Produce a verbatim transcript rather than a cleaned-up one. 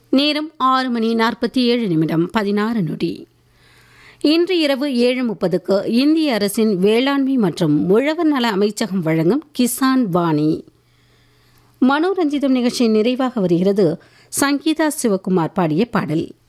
நேரம் ஆறு மணி நாற்பத்தி ஏழு நிமிடம் பதினாறு நொடி. இன்று இரவு ஏழு முப்பதுக்கு இந்திய அரசின் வேளாண்மை மற்றும் உழவர் நல அமைச்சகம் வழங்கும் கிசான் வாணி. மனோரஞ்சிதம் நிகழ்ச்சியின் நிறைவாக வருகிறது சங்கீதா சிவகுமார் பாடிய பாடல்.